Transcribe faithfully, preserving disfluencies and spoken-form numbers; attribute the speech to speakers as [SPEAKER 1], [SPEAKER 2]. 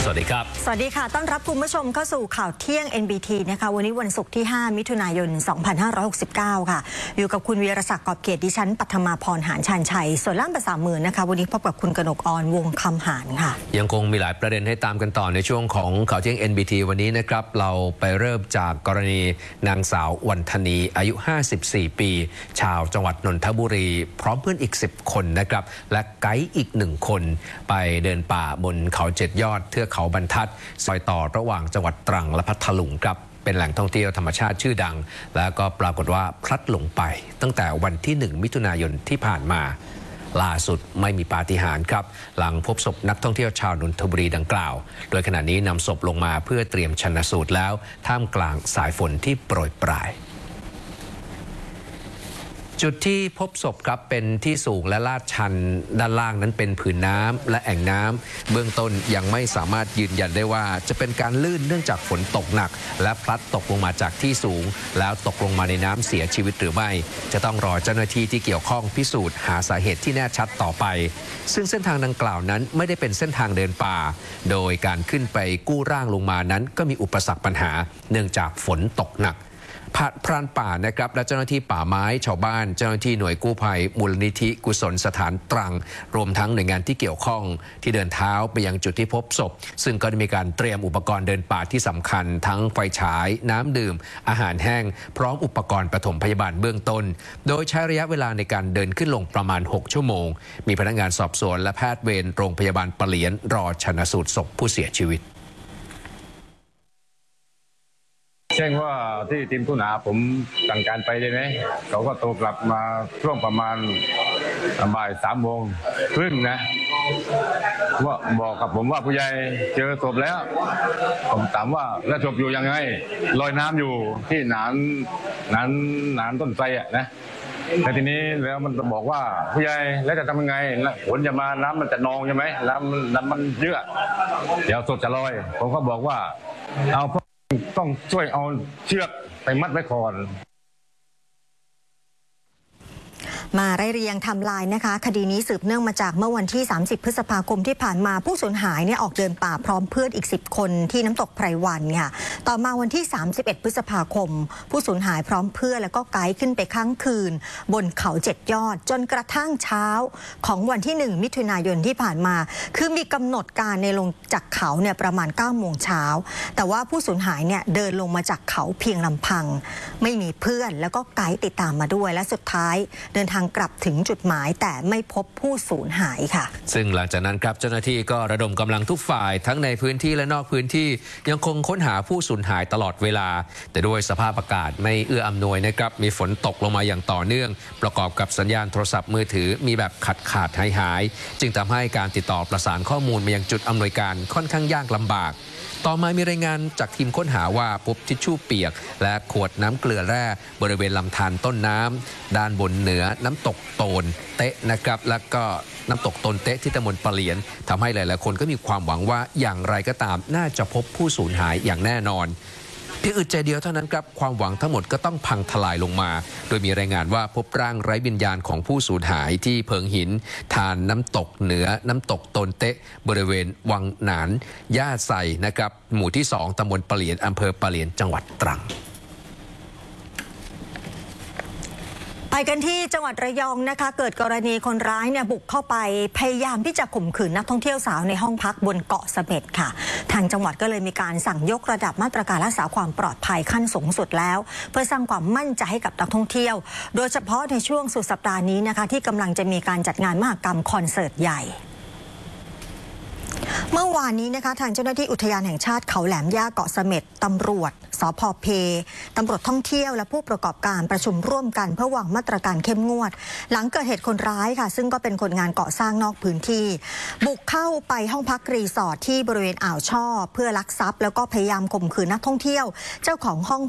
[SPEAKER 1] สวัสดีครับ
[SPEAKER 2] สวัสดีค่ะต้อนรับคุณผู้ชมเข้าสู่ข่าวเที่ยง เอ็น บี ที นะคะวันนี้วันศุกร์ที่ห้ามิถุนายนสองพันห้าร้อยหกสิบเก้าค่ะอยู่กับคุณวีรศักดิ์กอบเกียรติดิฉันปัทมาพรหานชาญชัยส่วนล่ามภาษามือนะคะวันนี้พบกับคุณกนกออนวงคำหานค่ะ
[SPEAKER 1] ยังคงมีหลายประเด็นให้ตามกันต่อในช่วงของข่าวเที่ยง เอ็น บี ที วันนี้นะครับเราไปเริ่มจากกรณีนางสาววรรธนีอายุห้าสิบสี่ปีชาวจังหวัดนนทบุรีพร้อมเพื่อนอีกสิบคนนะครับและไกด์อีกหนึ่งคนไปเดินป่าบนเขาเจ็ดยอดเทือกเขาบรรทัดซอยต่อระหว่างจังหวัดตรังและพัทลุงครับเป็นแหล่งท่องเที่ยวธรรมชาติชื่อดังแล้วก็ปรากฏว่าพลัดหลงไปตั้งแต่วันที่หนึ่งมิถุนายนที่ผ่านมาล่าสุดไม่มีปาฏิหาริย์ครับหลังพบศพนักท่องเที่ยวชาวนนทบุรีดังกล่าวโดยขณะนี้นำศพลงมาเพื่อเตรียมชันสูตรแล้วท่ามกลางสายฝนที่โปรยปรายจุดที่พบศพครับเป็นที่สูงและลาดชันด้านล่างนั้นเป็นผืนน้ำและแอ่งน้ำเบื้องต้นยังไม่สามารถยืนยันได้ว่าจะเป็นการลื่นเนื่องจากฝนตกหนักและพลัดตกลงมาจากที่สูงแล้วตกลงมาในน้ำเสียชีวิตหรือไม่จะต้องรอเจ้าหน้าที่ที่เกี่ยวข้องพิสูจน์หาสาเหตุที่แน่ชัดต่อไปซึ่งเส้นทางดังกล่าวนั้นไม่ได้เป็นเส้นทางเดินป่าโดยการขึ้นไปกู้ร่างลงมานั้นก็มีอุปสรรคปัญหาเนื่องจากฝนตกหนักพรานป่านะครับและเจ้าหน้าที่ป่าไม้ชาวบ้านเจ้าหน้าที่หน่วยกู้ภัยมูลนิธิกุศลสถานตรังรวมทั้งหน่วยงานที่เกี่ยวข้องที่เดินเท้าไปยังจุดที่พบศพซึ่งก็ได้มีการเตรียมอุปกรณ์เดินป่าที่สำคัญทั้งไฟฉายน้ำดื่มอาหารแห้งพร้อมอุปกรณ์ปฐมพยาบาลเบื้องต้นโดยใช้ระยะเวลาในการเดินขึ้นลงประมาณหกชั่วโมงมีพนักงานสอบสวนและแพทย์เวรโรงพยาบาลปะเหลียนรอชันสูตรศพผู้เสียชีวิต
[SPEAKER 3] เช่นว่าที่ทีมผู้หาผมสั่งการไปได้ไหมเขาก็โทรกลับมาช่วงประมาณบ่ายสามโมงครึ่งนะว่าบอกกับผมว่าผู้ใหญ่เจอศพแล้วผมถามว่าแล้วศพอยู่ยังไงลอยน้ำอยู่ที่หนานหนานหนานต้นไทรอ่ะนะแต่ทีนี้แล้วมันบอกว่าผู้ใหญ่แล้วจะทำยังไงฝนจะมาน้ำมันจะนองใช่ไหมน้ำน้ำมันเยอะเดี๋ยวศพจะลอยผมก็บอกว่าเอาต้องช่วยเอาเชือกไปมัดไว้ก่อน
[SPEAKER 2] มาไล่เรียงไทม์ไลน์นะคะคดีนี้สืบเนื่องมาจากเมื่อวันที่สามสิบพฤษภาคมที่ผ่านมาผู้สูญหายเนี่ยออกเดินป่าพร้อมเพื่อนอีกสิบคนที่น้ำตกไพรวันค่ะต่อมาวันที่สามสิบเอ็ดพฤษภาคมผู้สูญหายพร้อมเพื่อนแล้วก็ไกด์ขึ้นไปค้างคืนบนเขาเจ็ดยอดจนกระทั่งเช้าของวันที่หนึ่งมิถุนายนที่ผ่านมาคือมีกำหนดการในลงจากเขาเนี่ยประมาณเก้าโมงเช้าแต่ว่าผู้สูญหายเนี่ยเดินลงมาจากเขาเพียงลำพังไม่มีเพื่อนแล้วก็ไกด์ติดตามมาด้วยและสุดท้ายเดินทางกลับถึงจุดหมายแต่ไม่พบผู้สูญหายค่ะ
[SPEAKER 1] ซึ่งหลังจากนั้นครับเจ้าหน้าที่ก็ระดมกำลังทุกฝ่ายทั้งในพื้นที่และนอกพื้นที่ยังคงค้นหาผู้สูญหายตลอดเวลาแต่ด้วยสภาพอากาศไม่เอื้ออำนวยนะครับมีฝนตกลงมาอย่างต่อเนื่องประกอบกับสัญญาณโทรศัพท์มือถือมีแบบขาดขาดหายหายจึงทำให้การติดต่อประสานข้อมูลมายังจุดอำนวยการค่อนข้างยากลำบากต่อมามีรายงานจากทีมค้นหาว่าพบทิชชู่เปียกและขวดน้ำเกลือแร่บริเวณลำธารต้นน้ำด้านบนเหนือน้ำตกโตนเตะนะครับแล้วก็น้ำตกตนเตะที่ตำบลปะเหลียนทำให้หลายๆคนก็มีความหวังว่าอย่างไรก็ตามน่าจะพบผู้สูญหายอย่างแน่นอนเพียงอึดใจเดียวเท่านั้นครับความหวังทั้งหมดก็ต้องพังทลายลงมาโดยมีรายงานว่าพบร่างไร้วิญญาณของผู้สูญหายที่เพิงหินทานน้ำตกเหนือน้ำตกตนเตะบริเวณวังหนานย่าไซนะครับหมู่ที่สองตำบลปะเหลียนอำเภอปะเหลียนจังหวัดตรัง
[SPEAKER 2] ไปกันที่จังหวัดระยองนะคะเกิดกรณีคนร้ายเนี่ยบุกเข้าไปพยายามที่จะข่มขืนนักท่องเที่ยวสาวในห้องพักบนเกาะเสม็ดค่ะทางจังหวัดก็เลยมีการสั่งยกระดับมาตรการรักษาความปลอดภัยขั้นสูงสุดแล้วเพื่อสร้างความมั่นใจให้กับนักท่องเที่ยวโดยเฉพาะในช่วงสุดสัปดาห์นี้นะคะที่กำลังจะมีการจัดงานมหกรรมคอนเสิร์ตใหญ่เมื่อวานนี้นะคะทางเจ้าหน้าที่อุทยานแห่งชาติเขาแหลมย่าเกาะเสม็ดตำรวจสภ.เพตำรวจท่องเที่ยวและผู้ประกอบการประชุมร่วมกันเพื่อวางมาตรการเข้มงวดหลังเกิดเหตุคนร้ายค่ะซึ่งก็เป็นคนงานก่อสร้างนอกพื้นที่บุกเข้าไปห้องพักรีสอร์ทที่บริเวณอ่าวช่อเพื่อลักทรัพย์แล้วก็พยายามข่มขืนนักท่องเที่ยวเจ้าของห้อง